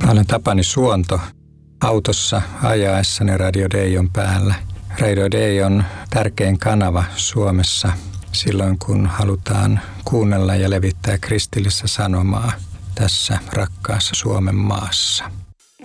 Mä olen Tapani Suonto autossa ajaessani Radio Deijon päällä. Radio Dei on tärkein kanava Suomessa silloin, kun halutaan kuunnella ja levittää kristillistä sanomaa tässä rakkaassa Suomen maassa.